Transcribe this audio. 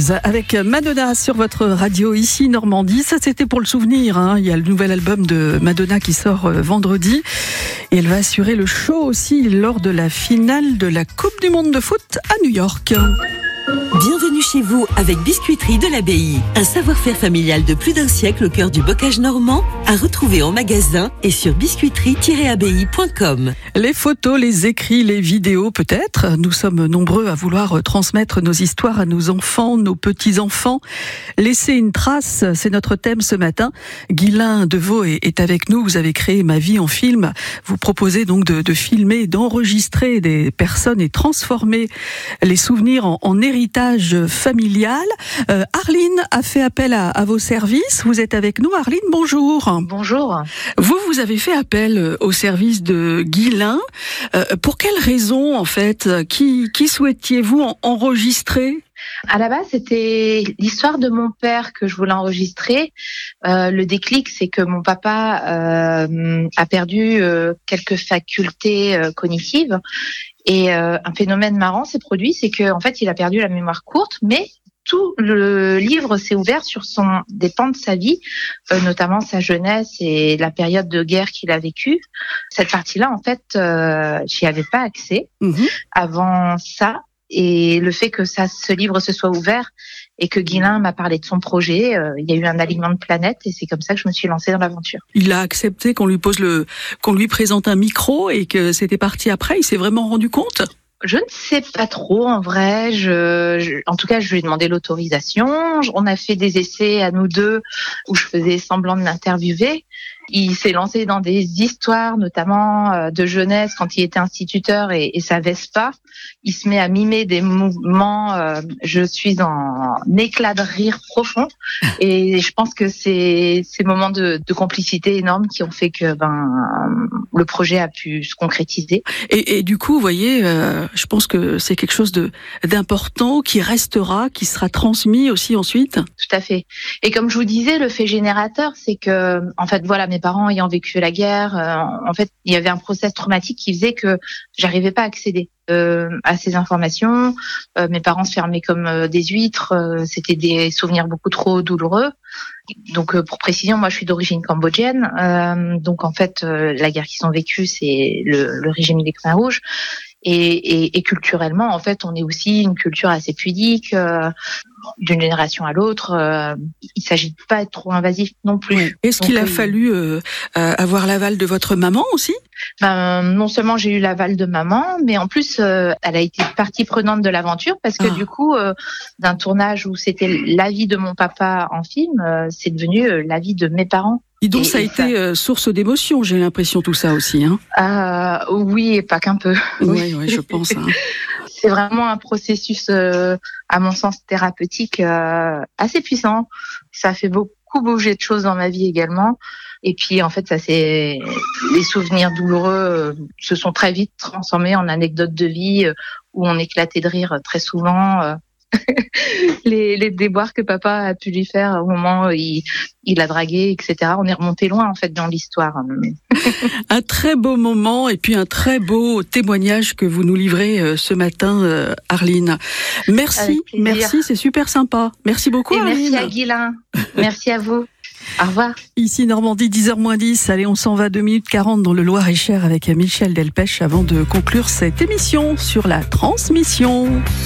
Eyes avec Madonna sur votre radio ici Normandie. Ça c'était pour le souvenir, hein. Il y a le nouvel album de Madonna qui sort vendredi et elle va assurer le show aussi lors de la finale de la Coupe du Monde de foot à New York. Bienvenue chez vous avec Biscuiterie de l'Abbaye. Un savoir-faire familial de plus d'un siècle au cœur du bocage normand, à retrouver en magasin et sur biscuiterie-abbaye.com. Les photos, les écrits, les vidéos peut-être. Nous sommes nombreux à vouloir transmettre nos histoires à nos enfants, nos petits-enfants. Laisser une trace, c'est notre thème ce matin. Guylain Deveau est avec nous. Vous avez créé Ma vie en film. Vous proposez donc de filmer, d'enregistrer des personnes et transformer les souvenirs en héritage familial. Arline a fait appel à vos services. Vous êtes avec nous. Arline, bonjour. Bonjour. Vous avez fait appel au service de Guylain. Pour quelle raison, en fait? Qui souhaitiez-vous enregistrer? À la base, c'était l'histoire de mon père que je voulais enregistrer. Le déclic, c'est que mon papa a perdu quelques facultés cognitives. Et un phénomène marrant s'est produit, c'est que en fait, il a perdu la mémoire courte, mais tout le livre s'est ouvert sur des pans de sa vie, notamment sa jeunesse et la période de guerre qu'il a vécue. Cette partie-là, en fait, j'y avais pas accès avant ça. Et le fait que ce livre se soit ouvert et que Guylain m'a parlé de son projet, il y a eu un alignement de planètes et c'est comme ça que je me suis lancée dans l'aventure. Il a accepté qu'on lui présente un micro et que c'était parti après. Il s'est vraiment rendu compte? Je ne sais pas trop en vrai. En tout cas, je lui ai demandé l'autorisation. On a fait des essais à nous deux où je faisais semblant de l'interviewer. Il s'est lancé dans des histoires, notamment de jeunesse quand il était instituteur et sa Vespa. Il se met à mimer des mouvements. Je suis en éclat de rire profond. Et je pense que c'est ces moments de complicité énormes qui ont fait que le projet a pu se concrétiser. Et du coup, vous voyez, je pense que c'est quelque chose d'important qui restera, qui sera transmis aussi ensuite. Tout à fait. Et comme je vous disais, le fait générateur, c'est que, en fait, voilà, mes parents ayant vécu la guerre, en fait, il y avait un process traumatique qui faisait que j'arrivais pas à accéder à ces informations. Mes parents se fermaient comme des huîtres. C'était des souvenirs beaucoup trop douloureux. Donc, pour précision, moi, je suis d'origine cambodgienne. Donc, en fait, la guerre qu'ils ont vécue, c'est le régime des Khmers rouges. Et culturellement, en fait, on est aussi une culture assez pudique, d'une génération à l'autre. Il s'agit de pas être trop invasif non plus. Oui. Est-ce qu'il a fallu avoir l'aval de votre maman aussi? Non seulement j'ai eu l'aval de maman, mais en plus, elle a été partie prenante de l'aventure parce que du coup, d'un tournage où c'était l'avis de mon papa en film, c'est devenu l'avis de mes parents. Et donc ça a été source d'émotion, j'ai l'impression, tout ça aussi. Hein. Oui, et pas qu'un peu. Oui, je pense. Hein. C'est vraiment un processus, à mon sens, thérapeutique assez puissant. Ça a fait beaucoup bouger de choses dans ma vie également. Et puis, en fait, les souvenirs douloureux se sont très vite transformés en anecdotes de vie où on éclatait de rire très souvent. Les déboires que papa a pu lui faire au moment où il a dragué, etc. On est remonté loin, en fait, dans l'histoire. Un très beau moment et puis un très beau témoignage que vous nous livrez ce matin, Arline. Merci, c'est super sympa. Merci beaucoup, Arline. Merci à Guylain. Merci à vous. Au revoir. Ici Normandie, 10h-10. Allez, on s'en va 2 minutes 40 dans le Loir-et-Cher avec Michel Delpech avant de conclure cette émission sur la transmission.